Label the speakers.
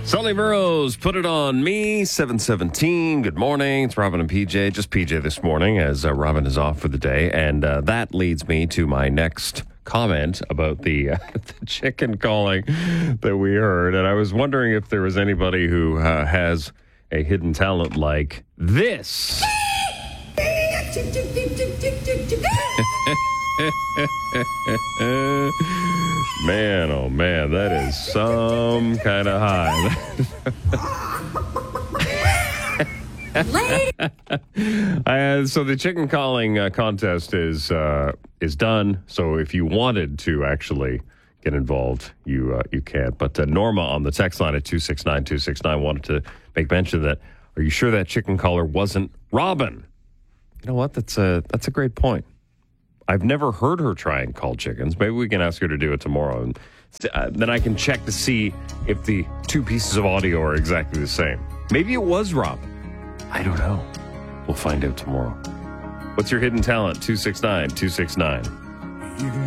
Speaker 1: Sully Burrows, put it on me, 7:17. Good morning. It's Robin and PJ. Just PJ this morning as Robin is off for the day. And that leads me to my next comment about the chicken calling that we heard. And I was wondering if there was anybody who has a hidden talent like this. Man, oh man, that is some kind of high. So the chicken calling contest is done. So if you wanted to actually get involved, you can. But Norma on the text line at 269-269 wanted to make mention that, are you sure that chicken caller wasn't Robin? You know what? That's a great point. I've never heard her try and call chickens. Maybe we can ask her to do it tomorrow. And then I can check to see if the two pieces of audio are exactly the same. Maybe it was Robin. I don't know. We'll find out tomorrow. What's your hidden talent? 269-269.